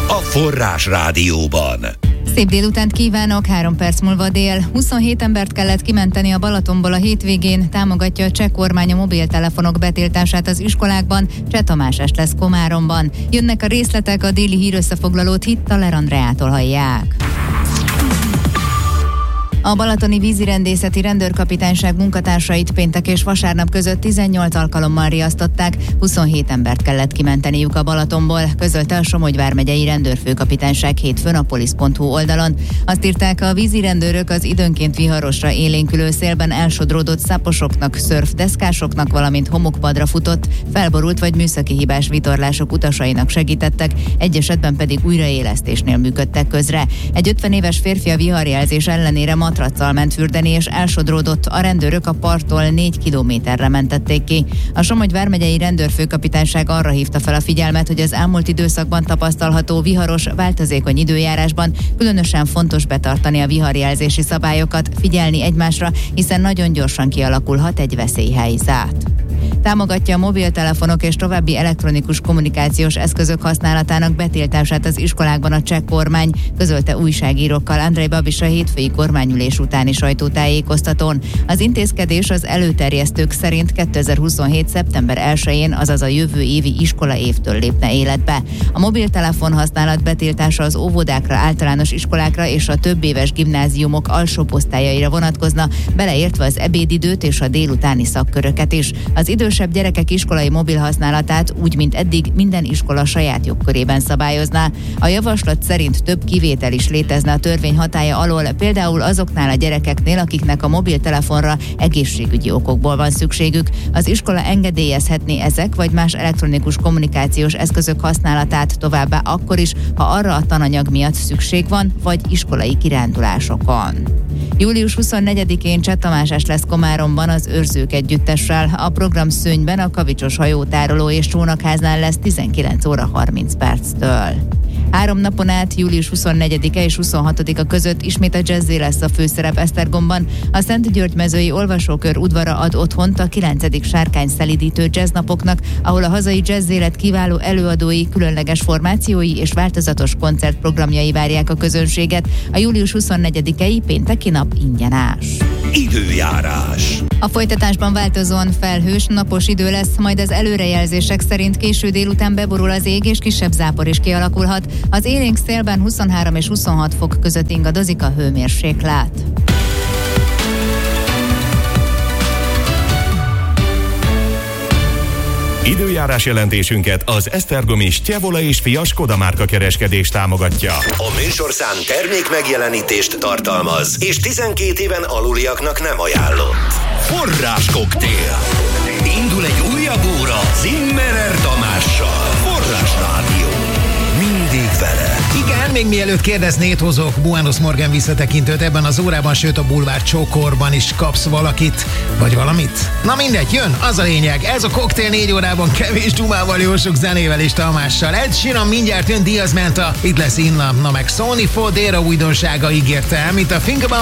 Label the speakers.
Speaker 1: a Forrás Rádióban.
Speaker 2: Szép délutánt kívánok, 3 perc múlva dél. 27 embert kellett kimenteni a Balatonból a hétvégén, támogatja a cseh kormány a mobiltelefonok betiltását az iskolákban. Cseh Tamás est lesz Komáromban. Jönnek a részletek, a déli hírösszefoglalót Hittaler Andreától hallják. A balatoni vízirendészeti rendőrkapitányság munkatársait péntek és vasárnap között 18 alkalommal riasztották, 27 embert kellett kimenteniük a Balatonból, közölte a Somogy vármegyei rendőrfőkapitányság hétfőn a polisz.hu oldalon. Azt írták, a vízirendőrök az időnként viharosra élénkülő szélben elsodródott száposoknak, szörfdeszkásoknak, valamint homokpadra futott, felborult vagy műszaki hibás vitorlások utasainak segítettek, egy esetben pedig újraélesztésnél működtek közre. Egy 50 éves férfi a viharjelzés ellenére matraccal ment fürdeni és elsodródott, a rendőrök a parttól 4 kilométerre mentették ki. A Somogy vármegyei rendőrfőkapitányság arra hívta fel a figyelmet, hogy az elmúlt időszakban tapasztalható viharos, változékony időjárásban különösen fontos betartani a viharjelzési szabályokat, figyelni egymásra, hiszen nagyon gyorsan kialakulhat egy veszélyhelyzet. Támogatja a mobiltelefonok és további elektronikus kommunikációs eszközök használatának betiltását az iskolákban a cseh kormány, közölte újságírókkal Andrej Babis a hétfői kormányülés utáni sajtótájékoztatón. Az intézkedés az előterjesztők szerint 2027. szeptember 1-én, azaz a jövő évi iskolaévtől lépne életbe. A mobiltelefon használat betiltása az óvodákra, általános iskolákra és a többéves gimnáziumok alsóbb osztályaira vonatkozna, beleértve az ebédidőt és a délutáni szakköröket is. Az idősebb gyerekek iskolai mobil használatát úgy, mint eddig, minden iskola saját jogkörében szabályozná. A javaslat szerint több kivétel is létezne a törvény hatálya alól, például azoknál a gyerekeknél, akiknek a mobiltelefonra egészségügyi okokból van szükségük. Az iskola engedélyezhetné ezek vagy más elektronikus kommunikációs eszközök használatát továbbá akkor is, ha arra a tananyag miatt szükség van, vagy iskolai kirándulásokon. Július 24-én Cseh Tamás est lesz Komáromban az Őrzők együttessel. A program Szőnyben a Kavicsos hajótároló és csónakháznál lesz 19 óra 30 perctől. 3 napon át, július 24-e és 26-a között ismét a jazzé lesz a főszerep Esztergomban. A Szentgyörgy-mezői Olvasókör udvara ad otthont a 9. sárkány-szelídítő jazznapoknak, ahol a hazai jazzélet kiváló előadói, különleges formációi és változatos koncertprogramjai várják a közönséget. A július 24-i pénteki nap ingyenes.
Speaker 1: Időjárás.
Speaker 2: A folytatásban változóan felhős, napos idő lesz, majd az előrejelzések szerint késő délután beborul az ég, és kisebb zápor is kialakulhat. Az élénk szélben 23 és 26 fok között ingadozik a hőmérséklet.
Speaker 3: Időjárás jelentésünket az esztergomi Stjevola és Fia Skoda márka kereskedés támogatja.
Speaker 1: A műsorszám termék megjelenítést tartalmaz, és 12 éven aluliaknak nem ajánlott. Forrás koktél. Indul egy újabb óra Zimmerer Tamással. Forrás Rádió. Mindig vele.
Speaker 4: Igen, még mielőtt kérdeznéd, hozok Buenos Morgan visszatekintőt ebben az órában, sőt a bulvár csókorban is kapsz valakit, vagy valamit. Na mindegy, jön, az a lényeg. Ez a koktél 4 órában kevés dumával, jó sok zenével és Tamással. Ed Sheeran mindjárt jön, Diaz Menta, itt lesz Inna, na meg Sony Fodera újdonsága ígérte, mint a Think About